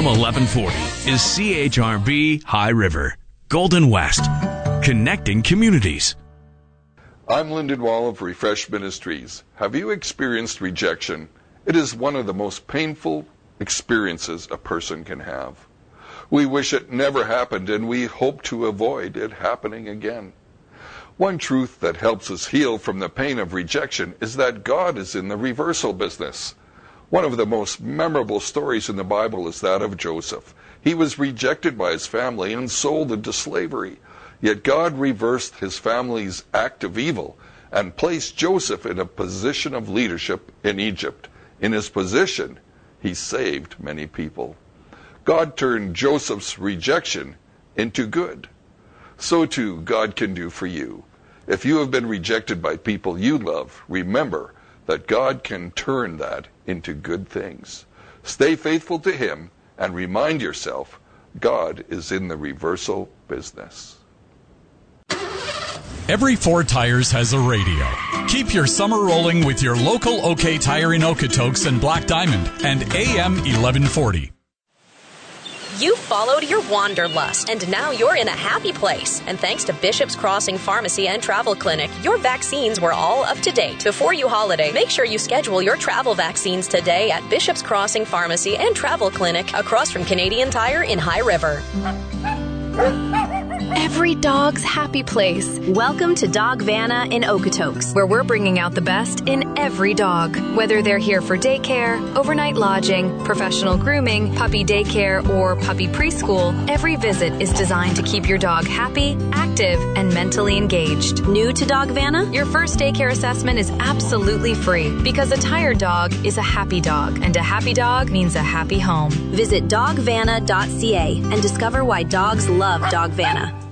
AM 1140 is CHRB High River, Golden West, connecting communities. I'm Lyndon Wall of Refresh Ministries. Have you experienced rejection? It is one of the most painful experiences a person can have. We wish it never happened, and we hope to avoid it happening again. One truth that helps us heal from the pain of rejection is that God is in the reversal business. One of the most memorable stories in the Bible is that of Joseph. He was rejected by his family and sold into slavery. Yet God reversed his family's act of evil and placed Joseph in a position of leadership in Egypt. In his position, he saved many people. God turned Joseph's rejection into good. So too, God can do for you. If you have been rejected by people you love, remember that God can turn that into good things. Stay faithful to Him and remind yourself God is in the reversal business. Every 4 Tires has a radio. Keep your summer rolling with your local OK Tire in Okotoks and Black Diamond and AM 1140. You followed your wanderlust, and now you're in a happy place. And thanks to Bishop's Crossing Pharmacy and Travel Clinic, your vaccines were all up to date. Before you holiday, make sure you schedule your travel vaccines today at Bishop's Crossing Pharmacy and Travel Clinic across from Canadian Tire in High River. Every dog's happy place. Welcome to Dog Vanna in Okotoks, where we're bringing out the best in every dog. Whether they're here for daycare, overnight lodging, professional grooming, puppy daycare, or puppy preschool, every visit is designed to keep your dog happy, active, and mentally engaged. New to Dog Vanna? Your first daycare assessment is absolutely free because a tired dog is a happy dog, and a happy dog means a happy home. Visit dogvanna.ca and discover why dogs love Dog Vanna.